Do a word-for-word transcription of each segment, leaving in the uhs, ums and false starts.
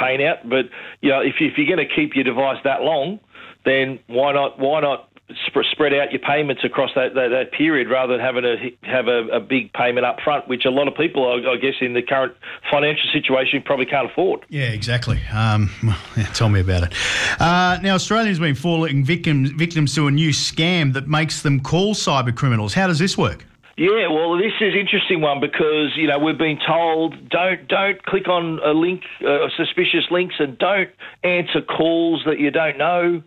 pain out. But you know, if, you, if you're going to keep your device that long, then why not? Why not sp- spread out your payments across that, that, that period rather than having to have a, a big payment up front, which a lot of people, I, I guess, in the current financial situation, probably can't afford. Yeah, exactly. Um, well, yeah, tell me about it. Uh, now, Australians have been falling victims victims to a new scam that makes them call cyber criminals. How does this work? Yeah, well, this is an interesting one because, you know, we've been told don't don't click on a link, uh, suspicious links, and don't answer calls that you don't know.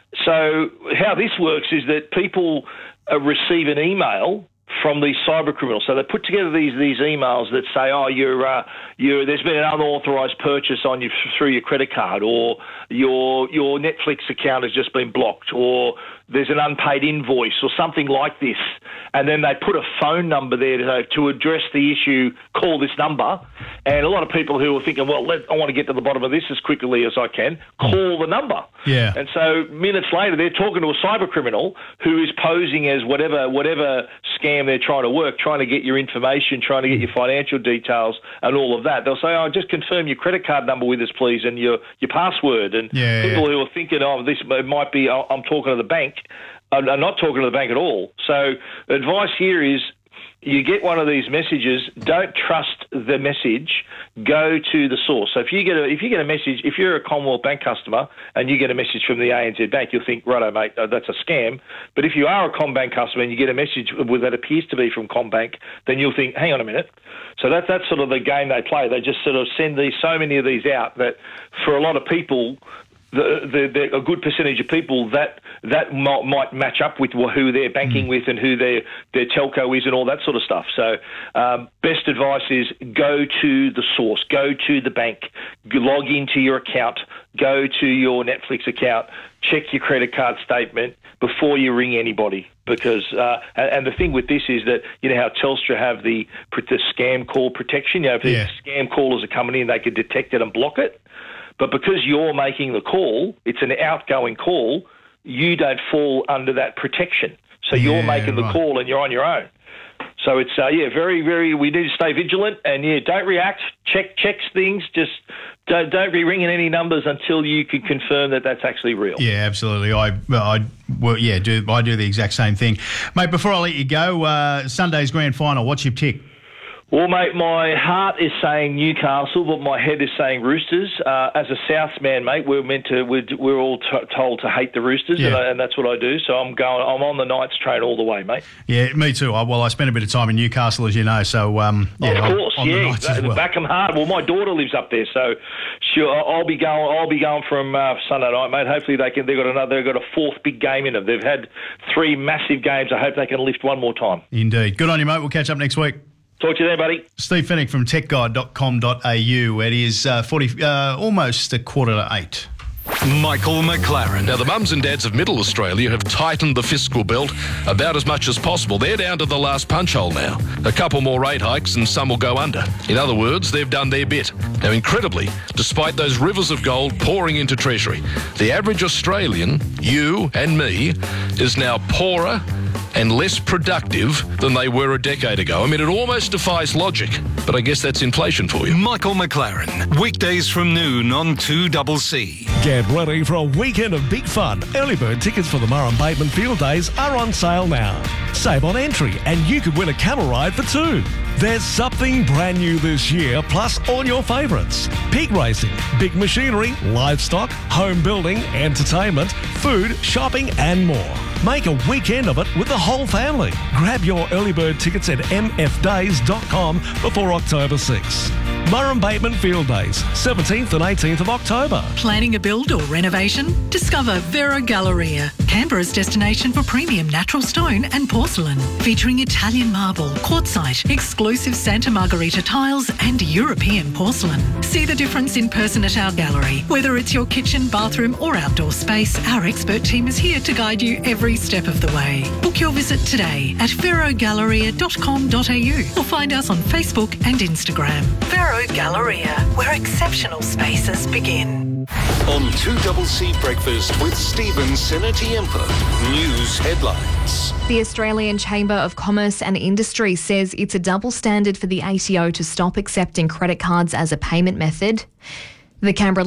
So how this works is that people uh, receive an email from these cyber criminals. So they put together these these emails that say, oh, you're uh, you're there's been an unauthorised purchase on you through your credit card, or your your Netflix account has just been blocked, or there's an unpaid invoice or something like this. And then they put a phone number there to, to address the issue, call this number. And a lot of people who are thinking, well, let, I want to get to the bottom of this as quickly as I can, call the number. Yeah. And so minutes later, they're talking to a cyber criminal who is posing as whatever whatever scam they're trying to work, trying to get your information, trying to get your financial details and all of that. They'll say, oh, just confirm your credit card number with us, please, and your, your password. And yeah, people yeah. who are thinking, oh, this might be, I'm talking to the bank, I'm not talking to the bank at all. So advice here is you get one of these messages, don't trust the message, go to the source. So if you get a if you get a message, if you're a Commonwealth Bank customer and you get a message from the A N Z Bank, you'll think, righto, mate, that's a scam. But if you are a CommBank customer and you get a message that appears to be from CommBank, then you'll think, hang on a minute. So that, that's sort of the game they play. They just sort of send these so many of these out that for a lot of people, The, the, the, a good percentage of people that that might, might match up with who they're banking mm. with and who their their telco is and all that sort of stuff. So um, best advice is go to the source, go to the bank, log into your account, go to your Netflix account, check your credit card statement before you ring anybody. Because uh, and the thing with this is that, you know how Telstra have the, the scam call protection. You know, if yeah. the scam callers are coming in, they can detect it and block it. But because you're making the call, it's an outgoing call, you don't fall under that protection. So you're yeah, making the right. call and you're on your own. So it's, uh, yeah, very, very, we need to stay vigilant and, yeah, don't react, check checks things, just don't, don't be ringing any numbers until you can confirm that that's actually real. Yeah, absolutely. I, I well, yeah, do I do the exact same thing. Mate, before I let you go, uh, Sunday's grand final, what's your tick? Well, mate, my heart is saying Newcastle, but my head is saying Roosters. Uh, as a South man, mate, we're meant to we're, we're all t- told to hate the Roosters, yeah. and, I, and that's what I do. So I'm going. I'm on the Knights train all the way, mate. Yeah, me too. I, well, I spent a bit of time in Newcastle, as you know. So um, yeah, of course, on, on yeah, the Knights as well. Back 'em hard. Well, my daughter lives up there, so she'll, I'll be going. I'll be going from uh, Sunday night, mate. Hopefully they can. They've got another. They've got a fourth big game in them. They've had three massive games. I hope they can lift one more time. Indeed. Good on you, mate. We'll catch up next week. Talk to you then, buddy. Steve Fennick from tech guide dot com dot a u. It is uh, forty, uh, almost a quarter to eight. Michael McLaren. Now, the mums and dads of Middle Australia have tightened the fiscal belt about as much as possible. They're down to the last punch hole now. A couple more rate hikes and some will go under. In other words, they've done their bit. Now, incredibly, despite those rivers of gold pouring into Treasury, the average Australian, you and me, is now poorer and less productive than they were a decade ago. I mean, it almost defies logic, but I guess that's inflation for you. Michael McLaren, weekdays from noon on two C C. Get ready for a weekend of big fun. Early bird tickets for the Murray Bateman Field Days are on sale now. Save on entry and you could win a camel ride for two. There's something brand new this year, plus all your favourites. Peak racing, big machinery, livestock, home building, entertainment, food, shopping and more. Make a weekend of it with the whole family. Grab your early bird tickets at m f days dot com before October sixth. Murray Bateman Field Days, seventeenth and eighteenth of October. Planning a build or renovation? Discover Vero Galleria, Canberra's destination for premium natural stone and porcelain, featuring Italian marble, quartzite, exclusive Santa Margherita tiles and European porcelain. See the difference in person at our gallery. Whether it's your kitchen, bathroom or outdoor space, our expert team is here to guide you every step of the way. Book your visit today at vero galleria dot com dot a u or find us on Facebook and Instagram. Vero Galleria, where exceptional spaces begin. On two C C Breakfast with Stephen Sinatiempo. News headlines. The Australian Chamber of Commerce and Industry says it's a double standard for the A T O to stop accepting credit cards as a payment method. The Canberra